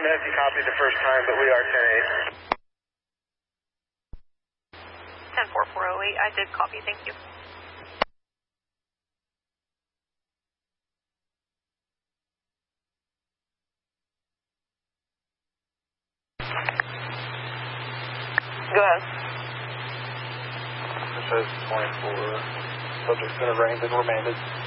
know if you copied the first time, but we are 10-8. 10-4-408, I did copy, thank you. Go ahead. It says 24. Subject's been arraigned and remanded.